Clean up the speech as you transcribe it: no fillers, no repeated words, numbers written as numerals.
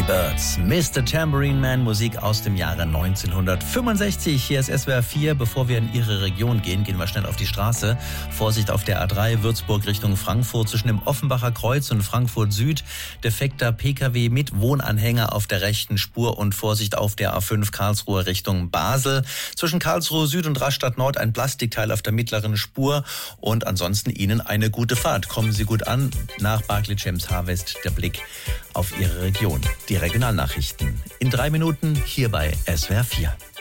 Birds, Mr. Tambourine Man, Musik aus dem Jahre 1965. Hier ist SWR 4. Bevor wir in Ihre Region gehen, gehen wir schnell auf die Straße. Vorsicht auf der A3 Würzburg Richtung Frankfurt zwischen dem Offenbacher Kreuz und Frankfurt Süd. Defekter PKW mit Wohnanhänger auf der rechten Spur und Vorsicht auf der A5 Karlsruhe Richtung Basel. Zwischen Karlsruhe Süd und Rastatt Nord ein Plastikteil auf der mittleren Spur und ansonsten Ihnen eine gute Fahrt. Kommen Sie gut an. Nach Barclay James Harvest der Blick auf Ihre Region. Die Regionalnachrichten in 3 Minuten hier bei SWR 4.